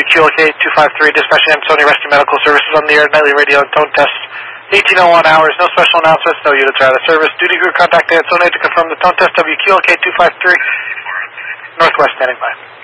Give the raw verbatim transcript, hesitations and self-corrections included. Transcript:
Q L K two five three, dispatching Sony Rescue Medical Services on the air, nightly radio and tone test. eighteen oh one hours, no special announcements, no units are out of service. Duty crew contact Sony to confirm the tone test. W Q L K two five three, Northwest standing by.